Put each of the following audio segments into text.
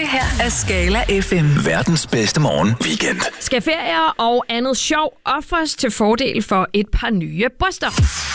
her er Skala FM. Verdens bedste morgen weekend. Skal ferier og andet sjov ofres til fordel for et par nye bryster?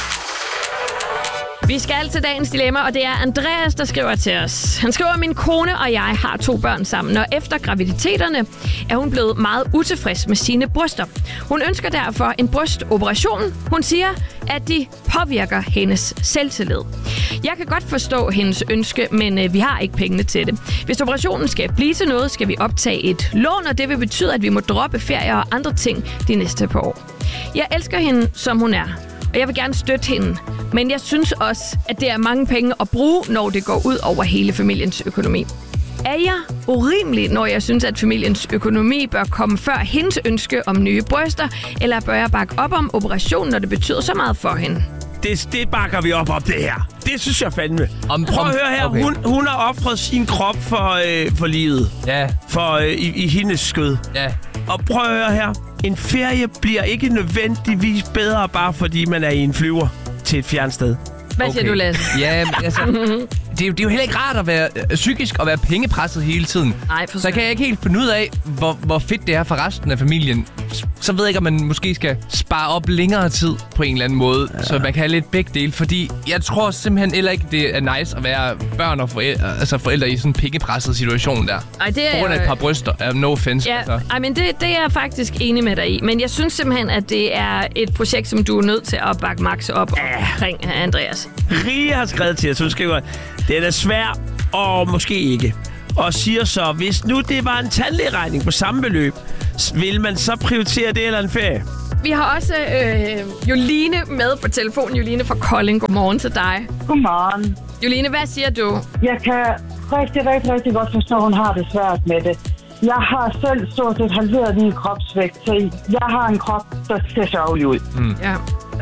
Vi skal til dagens dilemma, og det er Andreas, der skriver til os. Han skriver, at min kone og jeg har 2 børn sammen, og efter graviditeterne er hun blevet meget utilfreds med sine bryster. Hun ønsker derfor en brystoperation. Hun siger, at de påvirker hendes selvtillid. Jeg kan godt forstå hendes ønske, men vi har ikke pengene til det. Hvis operationen skal blive til noget, skal vi optage et lån, og det vil betyde, at vi må droppe ferier og andre ting de næste par år. Jeg elsker hende, som hun er. Og jeg vil gerne støtte hende. Men jeg synes også, at det er mange penge at bruge, når det går ud over hele familiens økonomi. Er jeg urimelig, når jeg synes, at familiens økonomi bør komme før hendes ønske om nye bryster? Eller bør jeg bakke op om operationen, når det betyder så meget for hende? Det bakker vi op om, det her. Det synes jeg fandme. Prøv at høre her. Okay. Hun har offret sin krop for livet. Ja. I hendes skød. Ja. Og prøv at høre her. En ferie bliver ikke nødvendigvis bedre, bare fordi man er i en flyver til et fjernt sted. Hvad siger du, Lasse? Ja, altså, det er jo heller ikke rart at være psykisk og være pengepresset hele tiden. Nej, så kan jeg ikke helt finde ud af, hvor fedt det er for resten af familien. Så ved jeg ikke, om man måske skal spare op længere tid på en eller anden måde, så man kan have lidt begge dele. Fordi jeg tror simpelthen heller ikke, det er nice at være børn og forældre i sådan en pengepresset situation der. Ej, det er på grund af et par bryster. No offense. Ja, altså. men det er jeg faktisk enig med dig i. Men jeg synes simpelthen, at det er et projekt, som du er nødt til at bakke Max op omkring, Andreas. Rie har skrevet til os, hun skriver, det er svær og måske ikke. Og siger så, hvis nu det var en tandlægeregning på samme beløb, vil man så prioritere det eller en ferie? Vi har også Joline med på telefonen. Joline fra Kolding. Godmorgen til dig. Godmorgen. Joline, hvad siger du? Jeg kan rigtig godt forstå, at hun har det svært med det. Jeg har selv stort set halveret min kropsvægt, så jeg har en krop, der ser sørgelig ud. Ja.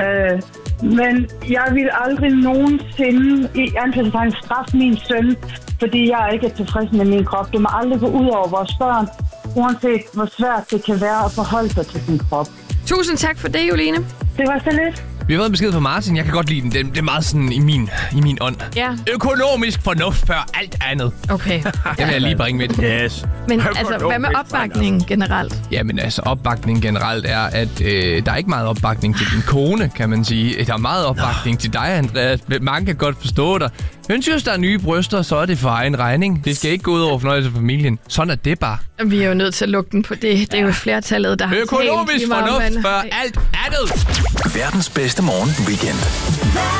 Men jeg vil aldrig nogensinde i anførselstegn straffe min søn, fordi jeg ikke er tilfreds med min krop. Det må aldrig gå ud over vores børn, uanset hvor svært det kan være at forholde sig til sin krop. Tusind tak for det, Joline. Det var så lidt. Vi har været besked fra Martin. Jeg kan godt lide den. Det er meget sådan i min ånd. Ja. Økonomisk fornuft før alt andet. Okay. Det vil jeg lige bringe med. Yes. Men altså, hvad med opbakningen generelt? Jamen altså, opbakningen generelt er, at der er ikke meget opbakning til din kone, kan man sige. Der er meget opbakning til dig, Andreas. Mange kan godt forstå dig. Men synes, der er nye bryster, så er det for egen regning. Det skal ikke gå ud over fornøjelse af familien. Sådan er det bare. Vi er jo nødt til at lukke den på det. Det er jo flertallet, der har økonomisk fornuft før alt andet. Verdens bedste morgen weekend.